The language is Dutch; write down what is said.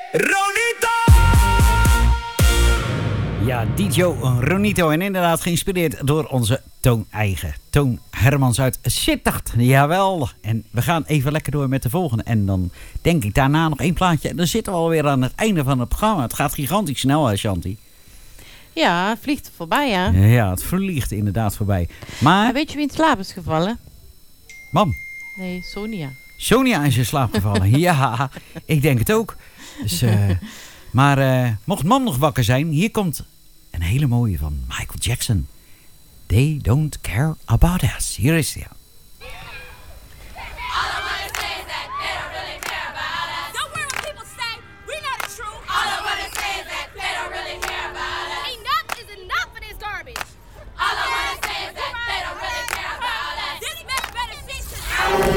Ronito! Ja, DJ Ronito. En inderdaad geïnspireerd door onze toon-eigen Toon Hermans uit Sittard. Jawel. En we gaan even lekker door met de volgende. En dan denk ik daarna nog één plaatje. En dan zitten we alweer aan het einde van het programma. Het gaat gigantisch snel, hè, Shanti? Ja, het vliegt voorbij, ja. Ja, het vliegt inderdaad voorbij. Maar, Weet je wie in slaap is gevallen? mam, Nee, Sonia. Sonia is in slaap gevallen. Ja, ik denk het ook. Dus, maar mocht mam nog wakker zijn, hier komt een hele mooie van Michael Jackson. They don't care about us. Hier is hij.